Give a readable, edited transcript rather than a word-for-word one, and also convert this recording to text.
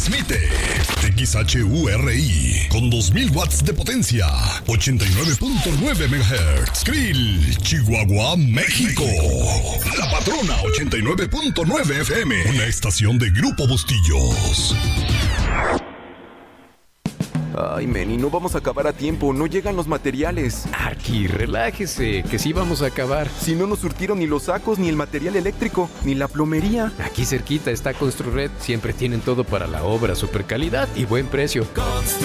Transmite XHURI con 2000 watts de potencia, 89.9 MHz. Krill, Chihuahua, México. La Patrona 89.9 FM, una estación de Grupo Bustillos. Ay, Manny, no vamos a acabar a tiempo, no llegan los materiales. Aquí, relájese, que sí vamos a acabar. Si no nos surtieron ni los sacos, ni el material eléctrico, ni la plomería. Aquí cerquita está Construred, siempre tienen todo para la obra, super calidad y buen precio.